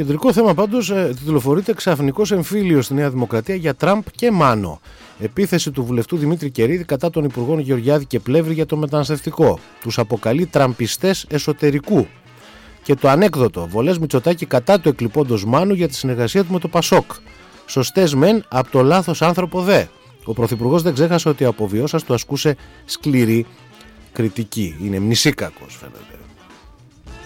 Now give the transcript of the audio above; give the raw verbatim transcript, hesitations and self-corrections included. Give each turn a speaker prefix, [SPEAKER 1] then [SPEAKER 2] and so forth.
[SPEAKER 1] Κεντρικό θέμα πάντως ε, τιτλοφορείται ξαφνικός εμφύλιος στη Νέα Δημοκρατία για Τραμπ και Μάνο. Επίθεση του βουλευτού Δημήτρη Κερίδη κατά των υπουργών Γεωργιάδη και Πλεύρη για το μεταναστευτικό. Τους αποκαλεί τραμπιστές εσωτερικού. Και το ανέκδοτο, βολές Μητσοτάκη κατά του εκλειπώντος Μάνου για τη συνεργασία του με το Πασόκ. Σωστές μεν, απ' το λάθος άνθρωπο δε. Ο Πρωθυπουργός δεν ξέχασε ότι από βιώσας του ασκούσε σκληρή κριτική. Είναι μνησίκακος φαίνεται.